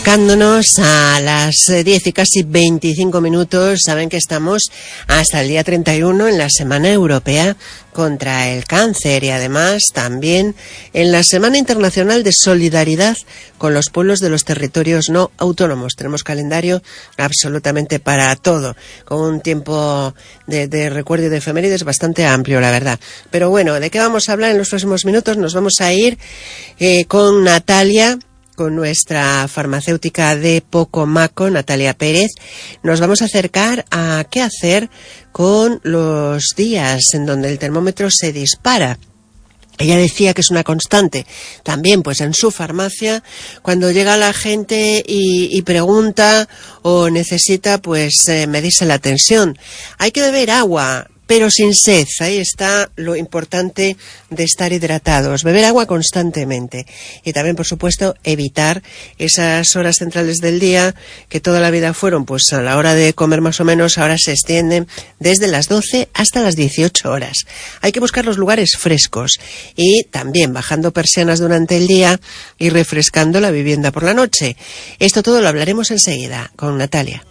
Acercándonos a las 10 y casi 25 minutos, saben que estamos hasta el día 31 en la Semana Europea contra el Cáncer y además también en la Semana Internacional de Solidaridad con los pueblos de los territorios no autónomos. Tenemos calendario absolutamente para todo, con un tiempo de recuerdo y de efemérides bastante amplio, la verdad. Pero bueno, ¿de qué vamos a hablar en los próximos minutos? Nos vamos a ir con Natalia, con nuestra farmacéutica de Pocomaco, Natalia Pérez. Nos vamos a acercar a qué hacer con los días en donde el termómetro se dispara. Ella decía que es una constante también pues en su farmacia cuando llega la gente y pregunta o necesita pues medirse la tensión. Hay que beber agua, pero sin sed. Ahí está lo importante de estar hidratados, beber agua constantemente y también, por supuesto, evitar esas horas centrales del día que toda la vida fueron pues a la hora de comer más o menos, ahora se extienden desde las 12 hasta las 18 horas. Hay que buscar los lugares frescos y también bajando persianas durante el día y refrescando la vivienda por la noche. Esto todo lo hablaremos enseguida con Natalia.